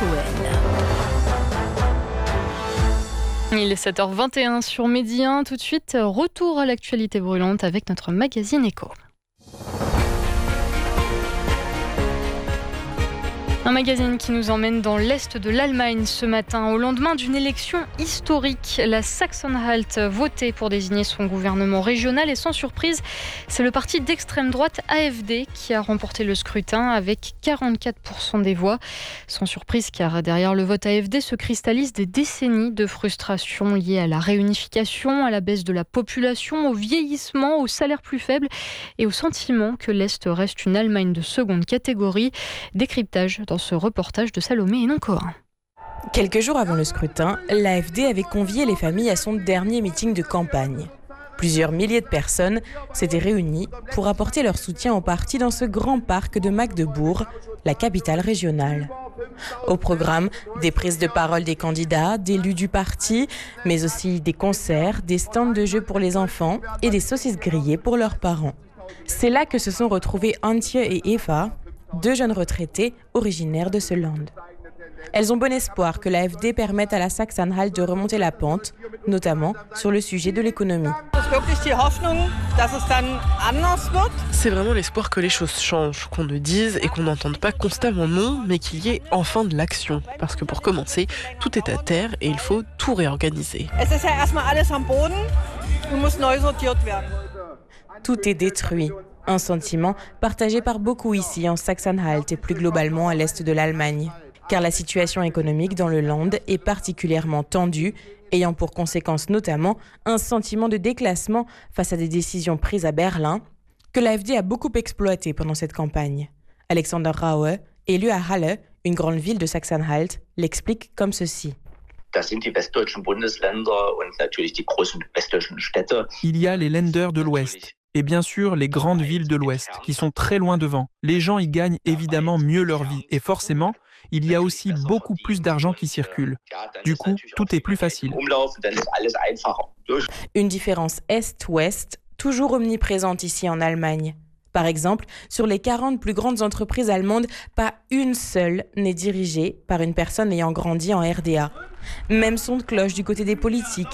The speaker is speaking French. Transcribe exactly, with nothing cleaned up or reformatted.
Cohen. Il est sept heures vingt et un sur Midi un. Tout de suite, retour à l'actualité brûlante avec notre magazine Écho. Un magazine qui nous emmène dans l'est de l'Allemagne ce matin. Au lendemain d'une élection historique, la Sachsen-Anhalt votait pour désigner son gouvernement régional et sans surprise, c'est le parti d'extrême droite A F D qui a remporté le scrutin avec quarante-quatre pour cent des voix. Sans surprise car derrière le vote A F D se cristallisent des décennies de frustration liées à la réunification, à la baisse de la population, au vieillissement, aux salaires plus faibles et au sentiment que l'Est reste une Allemagne de seconde catégorie. Décryptage dans ce reportage de Salomé Hénon-Cohen. Quelques jours avant le scrutin, l'A F D avait convié les familles à son dernier meeting de campagne. Plusieurs milliers de personnes s'étaient réunies pour apporter leur soutien au parti dans ce grand parc de Magdebourg, la capitale régionale. Au programme, des prises de parole des candidats, d'élus du parti, mais aussi des concerts, des stands de jeux pour les enfants et des saucisses grillées pour leurs parents. C'est là que se sont retrouvés Antje et Eva, deux jeunes retraités originaires de ce land. Elles ont bon espoir que l'A F D permette à la Sachsen-Anhalt de remonter la pente, notamment sur le sujet de l'économie. C'est vraiment l'espoir que les choses changent, qu'on ne dise et qu'on n'entende pas constamment non, mais qu'il y ait enfin de l'action. Parce que pour commencer, tout est à terre et il faut tout réorganiser. Tout est détruit. Un sentiment partagé par beaucoup ici en Sachsen-Anhalt et plus globalement à l'est de l'Allemagne. Car la situation économique dans le land est particulièrement tendue, ayant pour conséquence notamment un sentiment de déclassement face à des décisions prises à Berlin, que l'A F D a beaucoup exploité pendant cette campagne. Alexander Raue, élu à Halle, une grande ville de Sachsen-Anhalt, l'explique comme ceci. Il y a les Länder de l'Ouest. Et bien sûr, les grandes villes de l'Ouest, qui sont très loin devant. Les gens y gagnent évidemment mieux leur vie. Et forcément, il y a aussi beaucoup plus d'argent qui circule. Du coup, tout est plus facile. Une différence Est-Ouest, toujours omniprésente ici en Allemagne. Par exemple, sur les quarante plus grandes entreprises allemandes, pas une seule n'est dirigée par une personne ayant grandi en R D A. Même son de cloche du côté des politiques.